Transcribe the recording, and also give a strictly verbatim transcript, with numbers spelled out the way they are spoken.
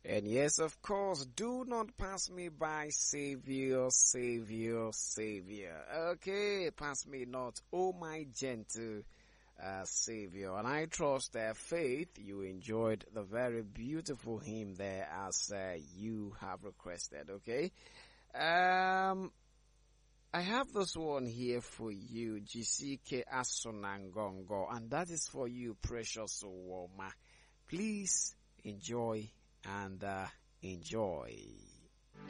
And yes, of course, do not pass me by, Savior, Savior, Savior. Okay, pass me not, oh my gentle uh, Savior. And I trust that faith you enjoyed the very beautiful hymn there as uh, you have requested. Okay, um, I have this one here for you, G C K Asonangongo, and that is for you, precious Woma. Please enjoy and uh, enjoy.